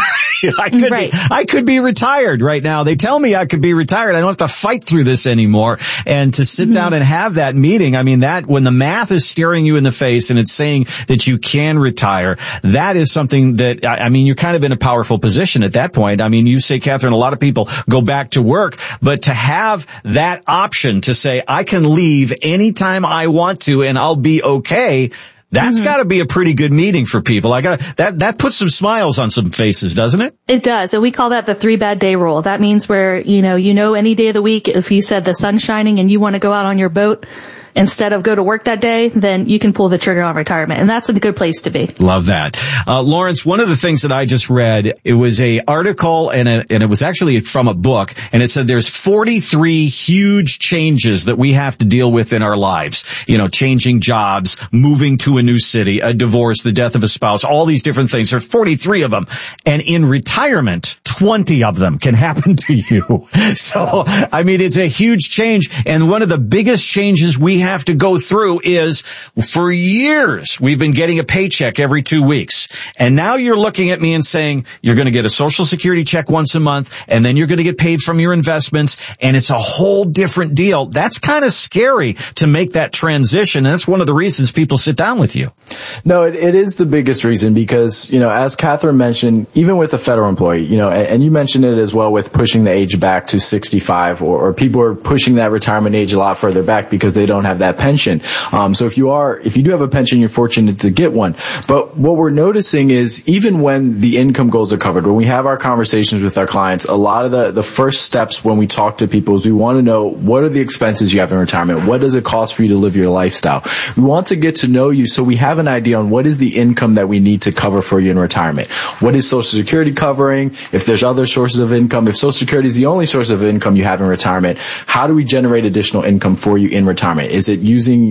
I could be retired right now. They tell me I could be retired. I don't have to fight through this anymore. And to sit down and have that meeting, I mean, that when the math is staring you in the face and it's saying that you can retire, that is something that, you're kind of in a powerful position at that point. I mean, you say, Catherine, a lot of people go back to work, but to have that option to say, I can leave anytime I want to and I'll be okay, that's got to be a pretty good meeting for people. That puts some smiles on some faces, doesn't it? It does. And we call that the 3 bad day rule. That means where, any day of the week, if you said the sun's shining and you want to go out on your boat instead of go to work that day, then you can pull the trigger on retirement. And that's a good place to be. Love that. Lawrence, one of the things that I just read, it was a article and it was actually from a book, and it said there's 43 huge changes that we have to deal with in our lives. Changing jobs, moving to a new city, a divorce, the death of a spouse, all these different things. There's 43 of them. And in retirement, 20 of them can happen to you. So, it's a huge change. And one of the biggest changes we have to go through is, for years, we've been getting a paycheck every 2 weeks. And now you're looking at me and saying, you're going to get a Social Security check once a month, and then you're going to get paid from your investments, and it's a whole different deal. That's kind of scary to make that transition. And that's one of the reasons people sit down with you. No, it is the biggest reason because, as Catherine mentioned, even with a federal employee, and you mentioned it as well with pushing the age back to 65, or people are pushing that retirement age a lot further back because they don't have that pension. So if you do have a pension, you're fortunate to get one. But what we're noticing is even when the income goals are covered, when we have our conversations with our clients, a lot of the first steps when we talk to people is we want to know, what are the expenses you have in retirement? What does it cost for you to live your lifestyle? We want to get to know you so we have an idea on what is the income that we need to cover for you in retirement. What is Social Security covering? If there's other sources of income, if Social Security is the only source of income you have in retirement, how do we generate additional income for you in retirement? Is it using,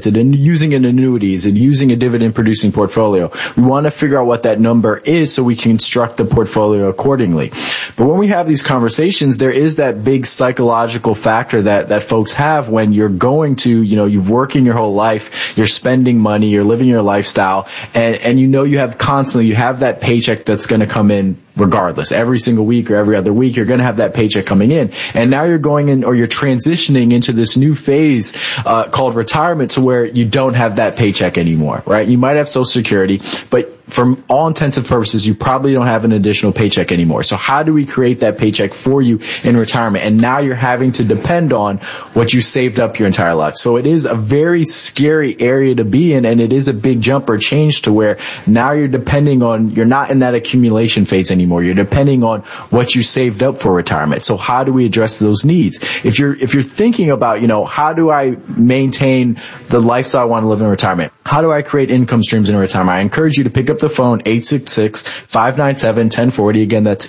using an annuity? Is it using a dividend producing portfolio? We want to figure out what that number is so we can construct the portfolio accordingly. But when we have these conversations, there is that big psychological factor that folks have when you're going to, you've working your whole life, you're spending money, you're living your lifestyle, and you have that paycheck that's going to come in regardless. Every single week or every other week, you're going to have that paycheck coming in. And now you're going in, or you're transitioning into this new phase called retirement, to where you don't have that paycheck anymore, right? You might have Social Security, but for all intents and purposes, you probably don't have an additional paycheck anymore. So how do we create that paycheck for you in retirement? And now you're having to depend on what you saved up your entire life. So it is a very scary area to be in, and it is a big jump or change to where now you're not in that accumulation phase anymore. You're depending on what you saved up for retirement. So how do we address those needs? If you're thinking about, how do I maintain the lifestyle I want to live in retirement? How do I create income streams in retirement? I encourage you to pick up the phone, 866-597-1040. Again, that's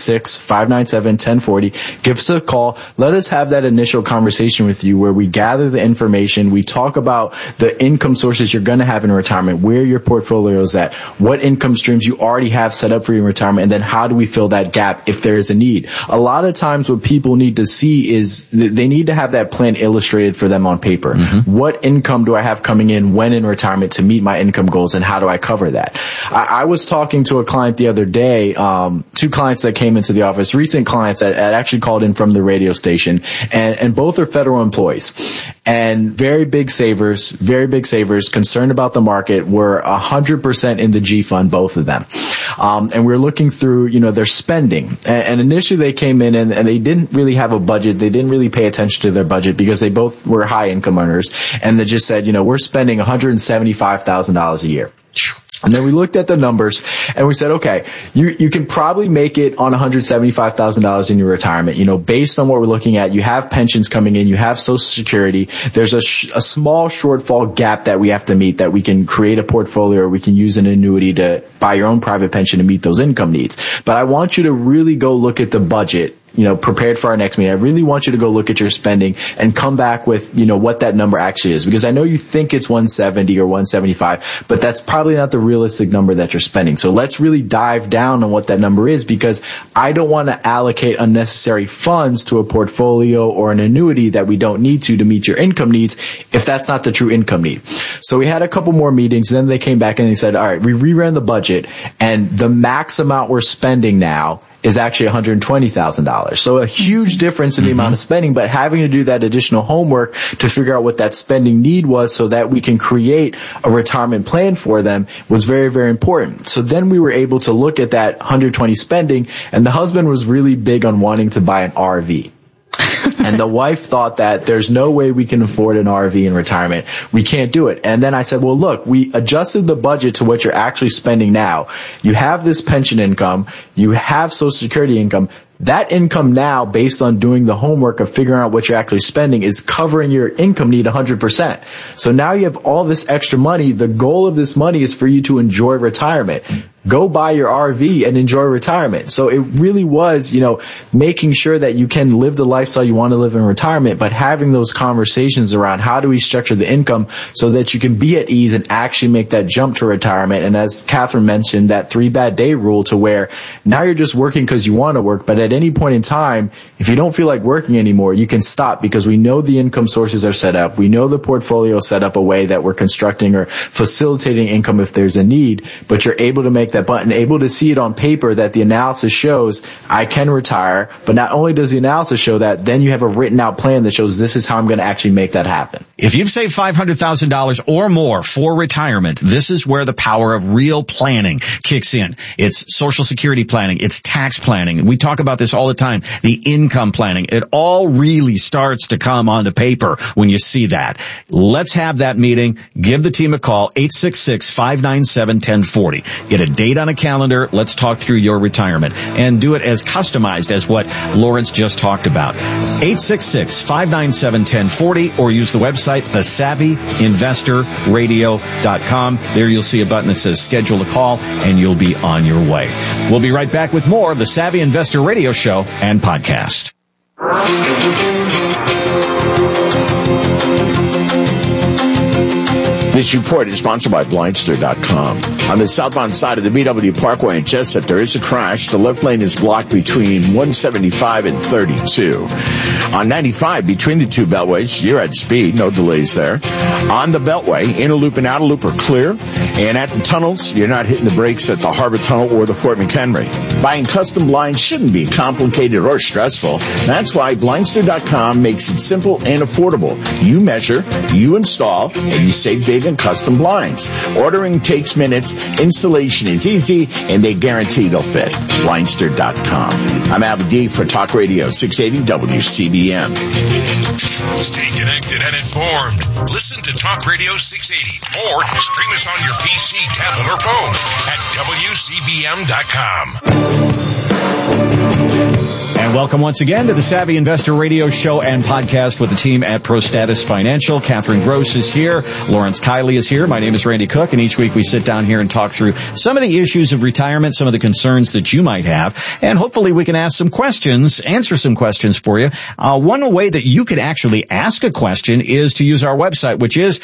866-597-1040. Give us a call. Let us have that initial conversation with you where we gather the information. We talk about the income sources you're going to have in retirement, where your portfolio is at, what income streams you already have set up for your retirement, and then how do we fill that gap if there is a need. A lot of times what people need to see is they need to have that plan illustrated for them on paper. Mm-hmm. What income do I have coming in when in retirement to meet my income goals, and how do I cover that? I was talking to a client the other day, two clients that came into the office, recent clients that actually called in from the radio station, and both are federal employees. And very big savers, concerned about the market, were 100% in the G fund, both of them. And we're looking through, their spending. And initially they came in and they didn't really have a budget. They didn't really pay attention to their budget because they both were high income earners. And they just said, we're spending $175,000 a year. And then we looked at the numbers and we said, okay, you can probably make it on $175,000 in your retirement. Based on what we're looking at, you have pensions coming in, you have Social Security. There's a small shortfall gap that we have to meet, that we can create a portfolio or we can use an annuity to buy your own private pension to meet those income needs. But I want you to really go look at the budget, prepared for our next meeting. I really want you to go look at your spending and come back with, what that number actually is. Because I know you think it's 170 or 175, but that's probably not the realistic number that you're spending. So let's really dive down on what that number is, because I don't want to allocate unnecessary funds to a portfolio or an annuity that we don't need to meet your income needs if that's not the true income need. So we had a couple more meetings, then they came back and they said, all right, we reran the budget and the max amount we're spending now is actually $120,000. So a huge difference in the amount of spending, but having to do that additional homework to figure out what that spending need was so that we can create a retirement plan for them was very, very important. So then we were able to look at that 120 spending, and the husband was really big on wanting to buy an RV. And the wife thought that there's no way we can afford an RV in retirement. We can't do it. And then I said, well, look, we adjusted the budget to what you're actually spending now. You have this pension income. You have Social Security income. That income now, based on doing the homework of figuring out what you're actually spending, is covering your income need 100%. So now you have all this extra money. The goal of this money is for you to enjoy retirement. Go buy your RV and enjoy retirement. So it really was, making sure that you can live the lifestyle you want to live in retirement, but having those conversations around how do we structure the income so that you can be at ease and actually make that jump to retirement. And as Catherine mentioned, that 3 bad day rule, to where now you're just working because you want to work, but at any point in time, if you don't feel like working anymore, you can stop, because we know the income sources are set up. We know the portfolio is set up a way that we're constructing or facilitating income if there's a need, but you're able to make that button, able to see it on paper that the analysis shows I can retire. But not only does the analysis show that, then you have a written out plan that shows this is how I'm going to actually make that happen. If you've saved $500,000 or more for retirement, this is where the power of real planning kicks in. It's Social Security planning. It's tax planning. We talk about this all the time. The income planning. It all really starts to come onto paper when you see that. Let's have that meeting. Give the team a call, 866-597-1040. Get a date on a calendar. Let's talk through your retirement and do it as customized as what Lawrence just talked about. 866-597-1040, or use the website, thesavvyinvestorradio.com. There you'll see a button that says schedule a call, and you'll be on your way. We'll be right back with more of the Savvy Investor Radio Show and podcast. This report is sponsored by Blindster.com. On the southbound side of the BW Parkway in Jessup, there is a crash. The left lane is blocked between 175 and 32. On 95, between the two beltways, you're at speed. No delays there. On the beltway, inner loop and outer loop are clear. And at the tunnels, you're not hitting the brakes at the Harbor Tunnel or the Fort McHenry. Buying custom blinds shouldn't be complicated or stressful. That's why Blindster.com makes it simple and affordable. You measure, you install, and you save big in custom blinds. Ordering takes minutes, Installation is easy, and they guarantee they'll fit. Blindster.com. I'm Al D for Talk Radio 680 WCBM. Stay connected and informed. Listen to Talk Radio 680 or stream us on your PC, tablet, or phone at WCBM.com. And welcome once again to the Savvy Investor Radio Show and Podcast with the team at ProStatus Financial. Catherine Gross is here. Lawrence Kiley is here. My name is Randy Cook, and each week we sit down here and talk through some of the issues of retirement, some of the concerns that you might have, and hopefully we can ask some questions, answer some questions for you. One way that you could actually ask a question is to use our website, which is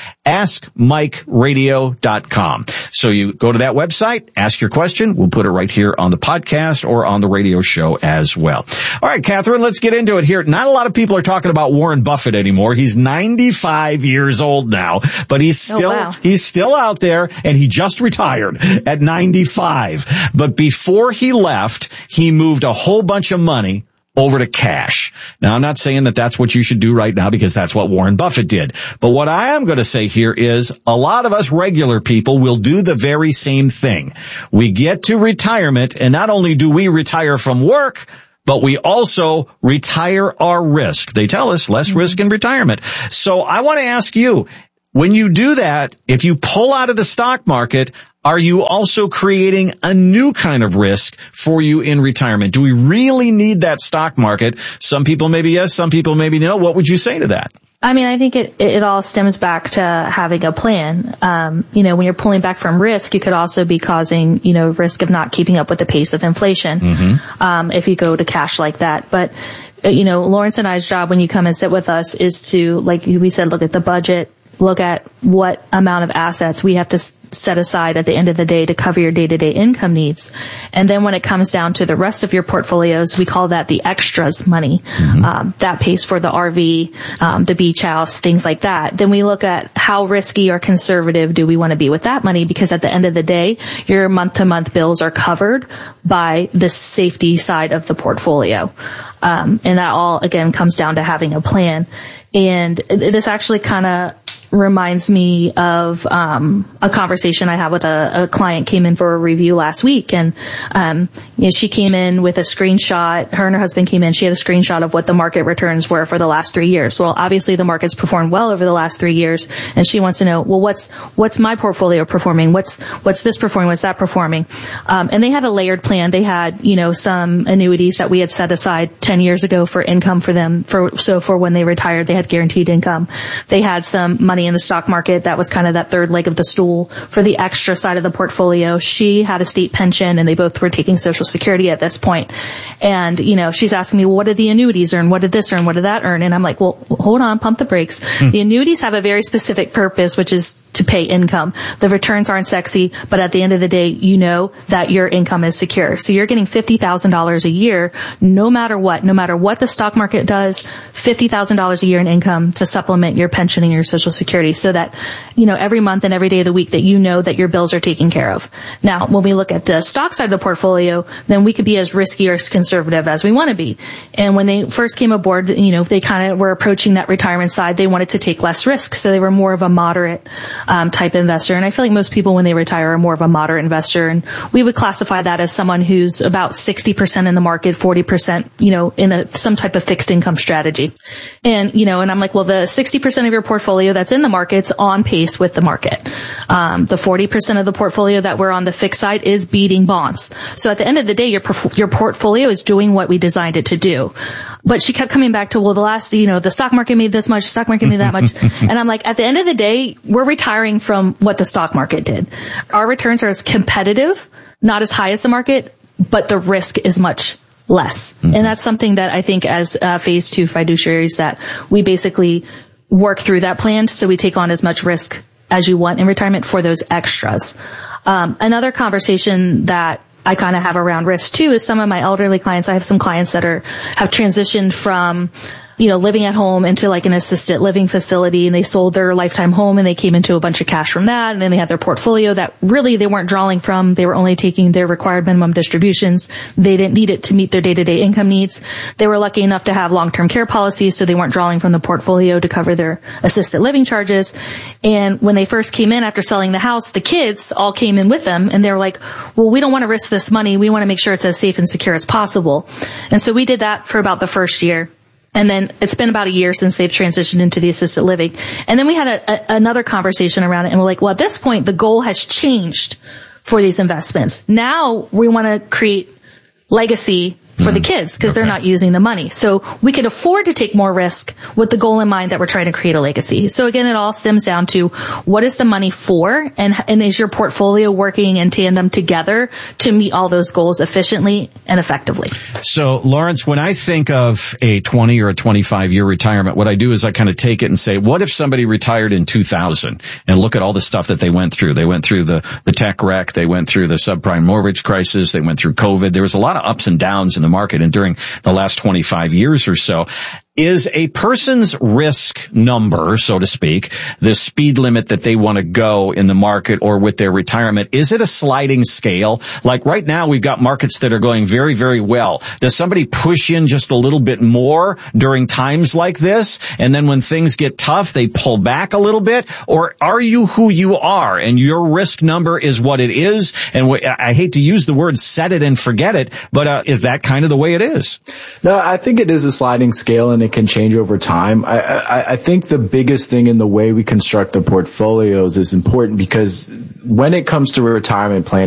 AskMikeRadio.com. So you go to that website, ask your question. We'll put it right here on the podcast or on the radio show as well. All right, Catherine, let's get into it here. Not a lot of people are talking about Warren Buffett anymore. He's 95 years old now, but he's still out there, and he just retired at 95. But before he left, he moved a whole bunch of money over to cash. Now, I'm not saying that that's what you should do right now, because that's what Warren Buffett did. But what I am going to say here is a lot of us regular people will do the very same thing. We get to retirement, and not only do we retire from work, but we also retire our risk. They tell us less risk in retirement. So I want to ask you, when you do that, if you pull out of the stock market, are you also creating a new kind of risk for you in retirement? Do we really need that stock market? Some people maybe yes, some people maybe no. What would you say to that? I mean, I think it all stems back to having a plan. When you're pulling back from risk, you could also be causing, risk of not keeping up with the pace of inflation, if you go to cash like that. But, Lawrence and I's job when you come and sit with us is to, like we said, look at the budget, look at what amount of assets we have to set aside at the end of the day to cover your day-to-day income needs. And then when it comes down to the rest of your portfolios, we call that the extras money. That pays for the RV, the beach house, things like that. Then we look at how risky or conservative do we want to be with that money, because at the end of the day, your month-to-month bills are covered by the safety side of the portfolio. And that all, again, comes down to having a plan. And this actually kind of reminds me of a conversation I had with a client. Came in for a review last week, and she came in with a screenshot. Her and her husband came in. She had a screenshot of what the market returns were for the last 3 years. Well, obviously the market's performed well over the last 3 years, and she wants to know, well, what's my portfolio performing? What's this performing? What's that performing? And they had a layered plan. They had some annuities that we had set aside 10 years ago for income for them. So for when they retired, they had guaranteed income. They had some money in the stock market. That was kind of that third leg of the stool for the extra side of the portfolio. She had a state pension, and they both were taking Social Security at this point. And, she's asking me, well, what did the annuities earn? What did this earn? What did that earn? And I'm like, well, hold on, pump the brakes. The annuities have a very specific purpose, which is to pay income. The returns aren't sexy, but at the end of the day, you know that your income is secure. So you're getting $50,000 a year, no matter what the stock market does, $50,000 a year in income to supplement your pension and your Social Security, so that, every month and every day of the week that that your bills are taken care of. Now, when we look at the stock side of the portfolio, then we could be as risky or as conservative as we want to be. And when they first came aboard, they kind of were approaching that retirement side. They wanted to take less risk, so they were more of a moderate type investor. And I feel like most people, when they retire, are more of a moderate investor. And we would classify that as someone who's about 60% in the market, 40%, in some type of fixed income strategy. And, and I'm like, well, the 60% of your portfolio that's in the market's on pace with the market. The 40% of the portfolio that we're on the fixed side is beating bonds. So at the end of the day, your portfolio is doing what we designed it to do. But she kept coming back to, well, the stock market made this much, stock market made that much. And I'm like, at the end of the day, we're retiring from what the stock market did. Our returns are as competitive, not as high as the market, but the risk is much less. And that's something that I think as phase 2 fiduciaries, that we basically work through that plan, so we take on as much risk as you want in retirement for those extras. Another conversation that I kind of have around risk too is some of my elderly clients. I have some clients that have transitioned from living at home into like an assisted living facility, and they sold their lifetime home and they came into a bunch of cash from that. And then they had their portfolio that really they weren't drawing from. They were only taking their required minimum distributions. They didn't need it to meet their day-to-day income needs. They were lucky enough to have long-term care policies, so they weren't drawing from the portfolio to cover their assisted living charges. And when they first came in after selling the house, the kids all came in with them, and they were like, well, we don't want to risk this money. We want to make sure it's as safe and secure as possible. And so we did that for about the first year. And then it's been about a year since they've transitioned into the assisted living. And then we had another conversation around it, and we're like, well, at this point, the goal has changed for these investments. Now we want to create legacy for the kids because they're not using the money. So we could afford to take more risk with the goal in mind that we're trying to create a legacy. So again, it all stems down to what is the money for, and is your portfolio working in tandem together to meet all those goals efficiently and effectively. So Lawrence, when I think of a 20 or a 25 year retirement, what I do is I kind of take it and say, what if somebody retired in 2000 and look at all the stuff that they went through? They went through the tech wreck. They went through the subprime mortgage crisis. They went through COVID. There was a lot of ups and downs in the market and during the last 25 years or so. Is a person's risk number, so to speak, the speed limit that they want to go in the market or with their retirement, is it a sliding scale? Like right now, we've got markets that are going very, very well. Does somebody push in just a little bit more during times like this? And then when things get tough, they pull back a little bit? Or are you who you are and your risk number is what it is? And I hate to use the word set it and forget it, but is that kind of the way it is? No, I think it is a sliding scale, and it can change over time. I think the biggest thing in the way we construct the portfolios is important, because when it comes to retirement planning,